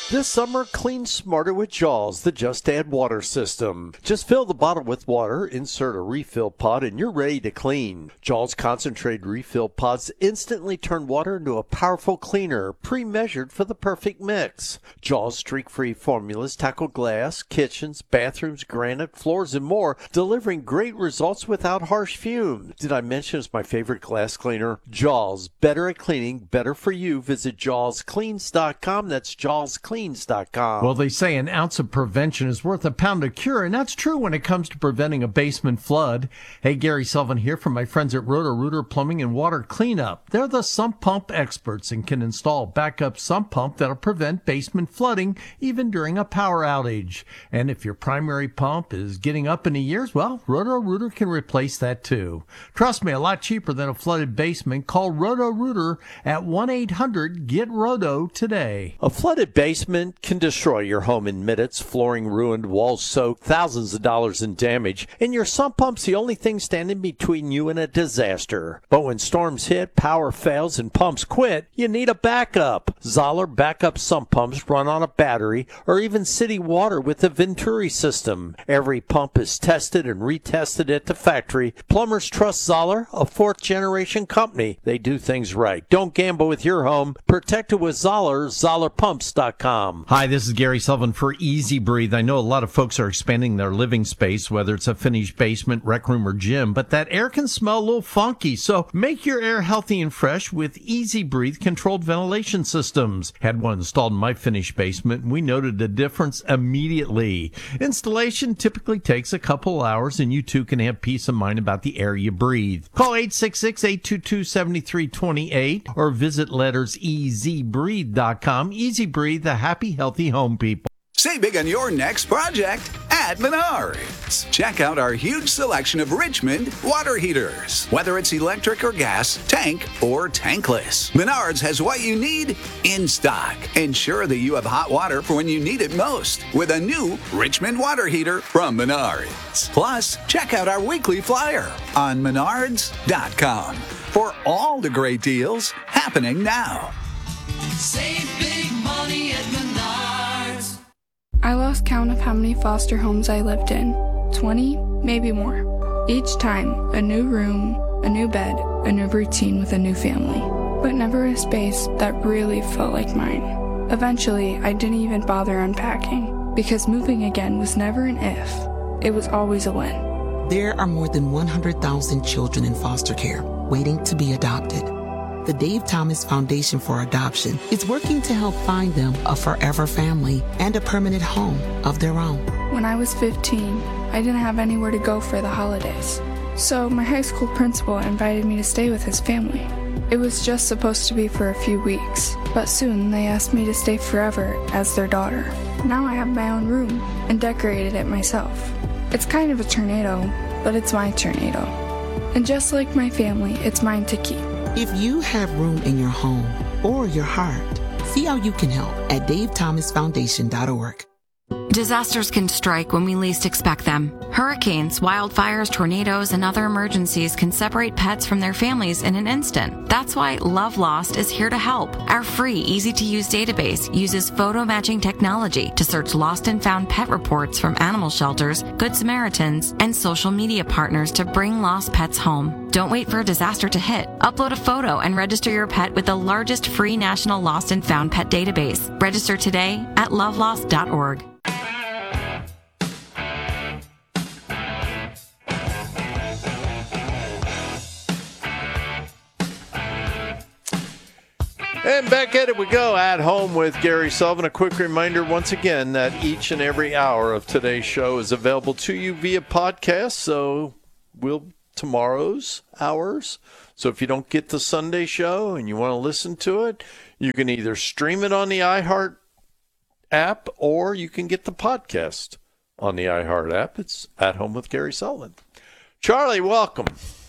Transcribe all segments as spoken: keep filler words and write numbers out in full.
This summer, clean smarter with Jaws, the Just Add Water system. Just fill the bottle with water, insert a refill pod, and you're ready to clean. Jaws concentrated refill pods instantly turn water into a powerful cleaner, pre-measured for the perfect mix. Jaws streak-free formulas tackle glass, kitchens, bathrooms, granite, floors, and more, delivering great results without harsh fumes. Did I mention it's my favorite glass cleaner? Jaws, better at cleaning, better for you. Visit jaws cleans dot com. That's jaws cleans dot com. Well, they say an ounce of prevention is worth a pound of cure, and that's true when it comes to preventing a basement flood. Hey, Gary Sullivan here from my friends at Roto-Rooter Plumbing and Water Cleanup. They're the sump pump experts and can install a backup sump pump that'll prevent basement flooding even during a power outage. And if your primary pump is getting up in the years, well, Roto-Rooter can replace that too. Trust me, a lot cheaper than a flooded basement. Call Roto-Rooter at one eight hundred get roto today. A flooded basement can destroy your home in minutes, flooring ruined, walls soaked, thousands of dollars in damage, and your sump pump's the only thing standing between you and a disaster. But when storms hit, power fails, and pumps quit, you need a backup. Zoller backup sump pumps run on a battery or even city water with the Venturi system. Every pump is tested and retested at the factory. Plumbers trust Zoller, a fourth-generation company. They do things right. Don't gamble with your home. Protect it with Zoller, zoller pumps dot com. Hi, this is Gary Sullivan for Easy Breathe. I know a lot of folks are expanding their living space, whether it's a finished basement, rec room, or gym, but that air can smell a little funky. So make your air healthy and fresh with Easy Breathe controlled ventilation systems. Had one installed in my finished basement, and we noted a difference immediately. Installation typically takes a couple hours, and you too can have peace of mind about the air you breathe. Call eight six six, eight two two, seven three two eight or visit letters e z breathe dot com. Easy Breathe, the happy, healthy home people. Save big on your next project at Menards. Check out our huge selection of Richmond water heaters. Whether it's electric or gas, tank or tankless, Menards has what you need in stock. Ensure that you have hot water for when you need it most with a new Richmond water heater from Menards. Plus, check out our weekly flyer on menards dot com for all the great deals happening now. Save big money at Menards. I lost count of how many foster homes I lived in. twenty, maybe more. Each time, a new room, a new bed, a new routine with a new family. But never a space that really felt like mine. Eventually, I didn't even bother unpacking, because moving again was never an if. It was always a when. There are more than one hundred thousand children in foster care waiting to be adopted. The Dave Thomas Foundation for Adoption is working to help find them a forever family and a permanent home of their own. When I was fifteen, I didn't have anywhere to go for the holidays. So my high school principal invited me to stay with his family. It was just supposed to be for a few weeks, but soon they asked me to stay forever as their daughter. Now I have my own room and decorated it myself. It's kind of a tornado, but it's my tornado. And just like my family, it's mine to keep. If you have room in your home or your heart, see how you can help at dave thomas foundation dot org. Disasters can strike when we least expect them. Hurricanes, wildfires, tornadoes, and other emergencies can separate pets from their families in an instant. That's why Love Lost is here to help. Our free, easy-to-use database uses photo matching technology to search lost and found pet reports from animal shelters, Good Samaritans, and social media partners to bring lost pets home. Don't wait for a disaster to hit. Upload a photo and register your pet with the largest free national lost and found pet database. Register today at love lost dot org. And back at it we go, at home with Gary Sullivan. A quick reminder once again that each and every hour of today's show is available to you via podcast. So we'll tomorrow's hours. So if you don't get the Sunday show and you want to listen to it, you can either stream it on the iHeart app or you can get the podcast on the iHeart app. It's At Home with Gary Sullivan. Charlie, welcome.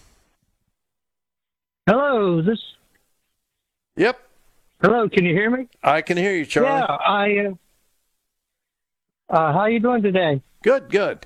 Hello, this. Yep. Hello, can you hear me? I can hear you, Charlie. Yeah, I. Uh, uh, how you doing today? Good, good.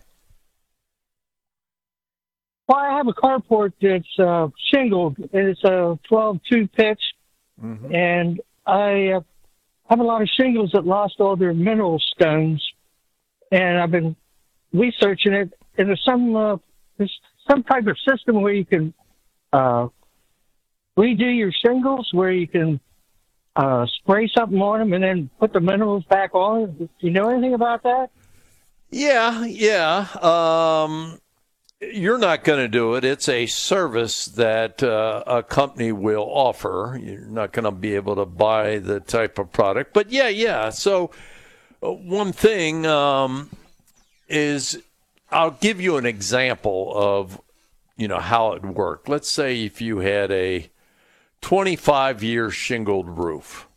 Well, I have a carport that's uh, shingled, and it's a twelve two pitch, mm-hmm. and I uh, have a lot of shingles that lost all their mineral stones, and I've been researching it. And there's some uh, there's some type of system where you can uh, redo your shingles, where you can uh, spray something on them and then put the minerals back on. Do you know anything about that? Yeah, yeah. Um, you're not going to do it. It's a service that uh, a company will offer. You're not going to be able to buy the type of product. But, yeah, yeah. So uh, one thing um, is I'll give you an example of, you know, how it would work. Let's say if you had a twenty-five-year shingled roof.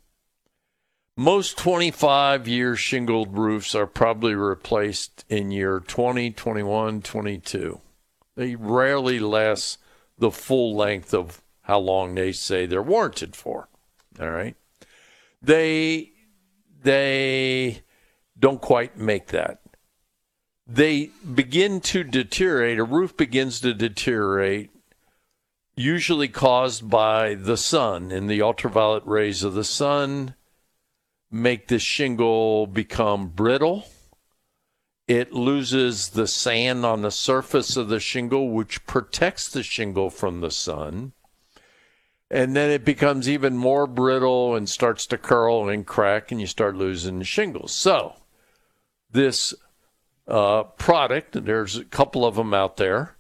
Most twenty-five-year shingled roofs are probably replaced in year twenty, twenty-one, twenty-two. They rarely last the full length of how long they say they're warranted for. All right? They, they don't quite make that. They begin to deteriorate. A roof begins to deteriorate, usually caused by the sun, and the ultraviolet rays of the sun make the shingle become brittle. It loses the sand on the surface of the shingle, which protects the shingle from the sun. And then it becomes even more brittle and starts to curl and crack, and you start losing the shingles. So this uh, product, there's a couple of them out there,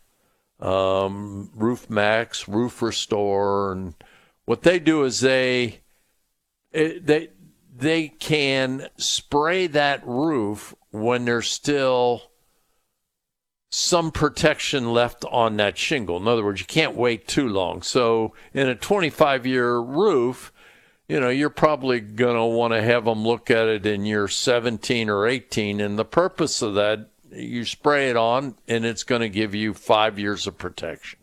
um, Roof Max, Roof Restore, and what they do is they it, they they can spray that roof when there's still some protection left on that shingle. In other words, you can't wait too long. So in a twenty-five-year roof, you know, you're probably going to want to have them look at it in year seventeen or eighteen. And the purpose of that, you spray it on, and it's going to give you five years of protection.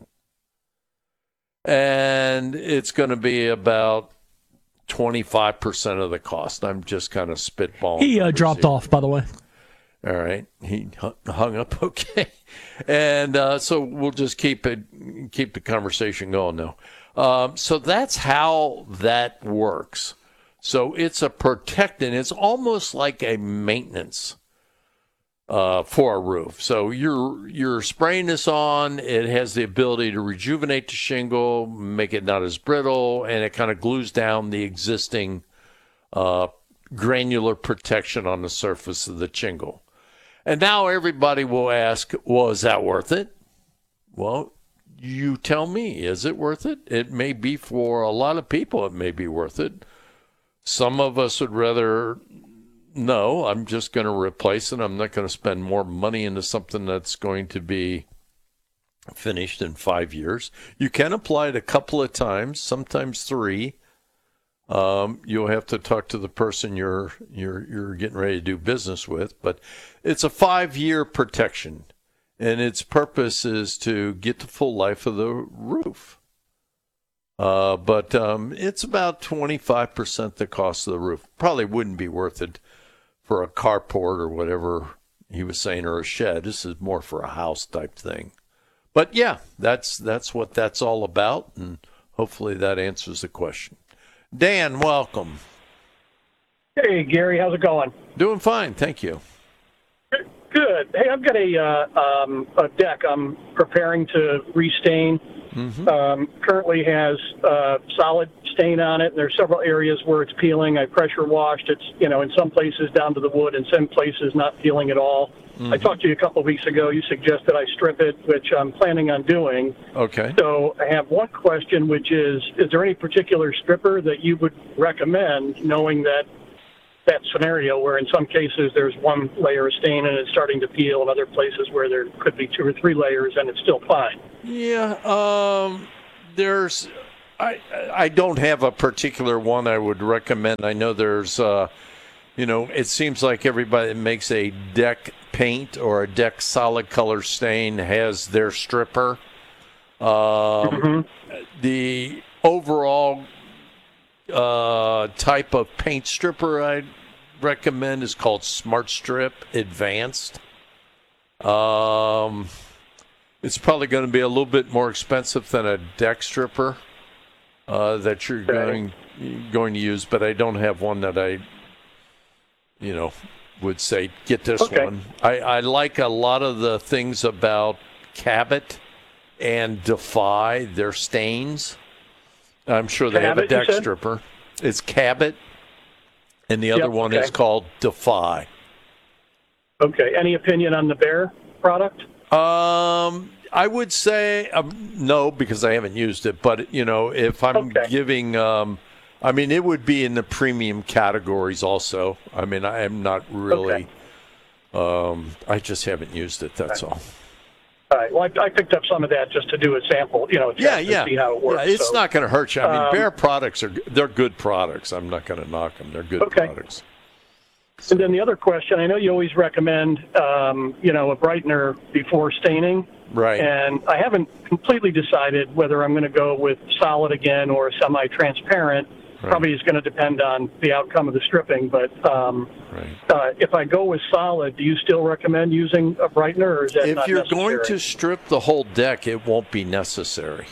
And it's going to be about twenty-five percent of the cost. I'm just kind of spitballing. He uh, dropped here. off, by the way. All right. He hung up. Okay. And uh, so we'll just keep it, keep the conversation going now. Um, so that's how that works. So it's a protectant. It's almost like a maintenance uh, for a roof. So you're you're spraying this on. It has the ability to rejuvenate the shingle, make it not as brittle, and it kind of glues down the existing uh, granular protection on the surface of the shingle. And now everybody will ask, well, is that worth it? Well, you tell me, is it worth it? It may be for a lot of people, it may be worth it. Some of us would rather, no, I'm just going to replace it. I'm not going to spend more money into something that's going to be finished in five years. You can apply it a couple of times, sometimes three. Um, you'll have to talk to the person you're you're you're getting ready to do business with, but it's a five-year protection, and its purpose is to get the full life of the roof. Uh, but um, it's about twenty-five percent the cost of the roof. Probably wouldn't be worth it for a carport or whatever he was saying, or a shed. This is more for a house type thing. But yeah, that's that's what that's all about, and hopefully that answers the question. Dan, welcome. Hey, Gary, how's it going? Doing fine, thank you. Good. Hey, I've got a uh, um, a deck I'm preparing to restain. Mm-hmm. Um, currently has uh, solid stain on it, and there's several areas where it's peeling. I pressure washed. It's, you know, in some places down to the wood, and some places not peeling at all. Mm-hmm. I talked to you a couple of weeks ago. You suggested I strip it, which I'm planning on doing. Okay. So I have one question, which is, is there any particular stripper that you would recommend, knowing that that scenario where in some cases there's one layer of stain and it's starting to peel, and other places where there could be two or three layers and it's still fine? Yeah, um, there's, I I don't have a particular one I would recommend. I know there's, uh, you know, it seems like everybody that makes a deck paint or a deck solid color stain has their stripper. Um, mm-hmm. The overall uh, type of paint stripper I'd recommend is called Smart Strip Advanced. Um, it's probably going to be a little bit more expensive than a deck stripper uh, that you're going going to use, but I don't have one that I you know, would say get this Okay. one. I, I like a lot of the things about Cabot and Defy, their stains. I'm sure they have a Cabot, you deck said? stripper. It's Cabot, and the other Yep, one okay. is called Defy. Okay. Any opinion on the Bear product? Um, I would say um, no, because I haven't used it. But you know, if I'm Okay. giving, um, I mean, it would be in the premium categories also. I mean, I am not really. Um, I just haven't used it. That's all. All right. Well, I, I picked up some of that just to do a sample, you know, test Yeah, to yeah. see how it works. Yeah, it's so. not going to hurt you. I mean, Um, Bear products are they're good products. I'm not going to knock them. They're good Okay. products. And then the other question, I know you always recommend, um, you know, a brightener before staining. Right. And I haven't completely decided whether I'm going to go with solid again or semi-transparent. Right. Probably is going to depend on the outcome of the stripping. But um, Right. uh, if I go with solid, do you still recommend using a brightener, or is that If not you're necessary? going to strip the whole deck, it won't be necessary.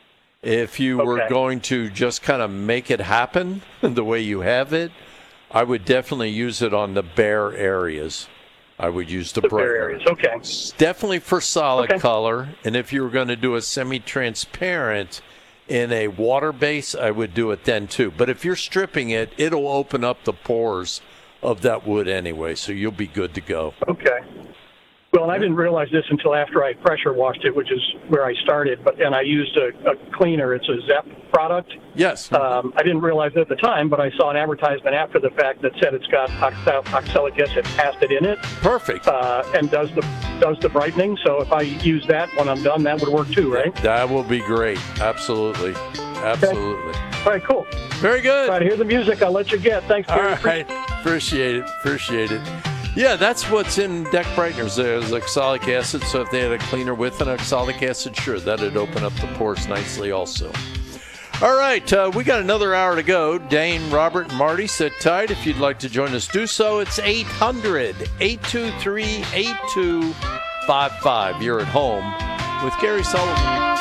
If you were Okay. going to just kind of make it happen the way you have it, I would definitely use it on the bare areas. I would use the, the bare brightener. areas? Okay. It's definitely for solid Okay. color. And if you were going to do a semi-transparent in a water base, I would do it then too. But if you're stripping it, it'll open up the pores of that wood anyway, so you'll be good to go. Okay. Well, and I didn't realize this until after I pressure washed it, which is where I started. But and I used a, a cleaner. It's a Zep product. Yes. Um, I didn't realize it at the time, but I saw an advertisement after the fact that said it's got oxal- oxalic acid acid in it, Perfect. uh, and does the does the brightening. So if I use that when I'm done, that would work too, right? That will be great. Absolutely. Absolutely. All right, cool. Very good. All right, hear the music. I'll let you get. Thanks, All Gary. right. Appreciate it. Appreciate it. Yeah, that's what's in deck brighteners. There's oxalic acid, so if they had a cleaner with an oxalic acid, sure, that'd open up the pores nicely also. All right, uh, we got another hour to go. Dane, Robert, and Marty, sit tight. If you'd like to join us, do so. It's eight hundred, eight two three, eight two five five. You're at home with Gary Sullivan.